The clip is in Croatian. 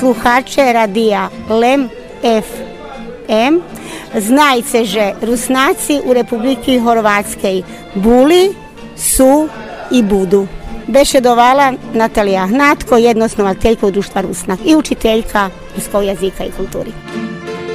sluhače radija LEM FM. Znajte, že Rusnaci u Republiki Horvatskej buli, su i budu. Bešedovala Natalija Hnatko, jednosnovateljka Društva Rusnak i učiteljka ruskog jezika i kulturi.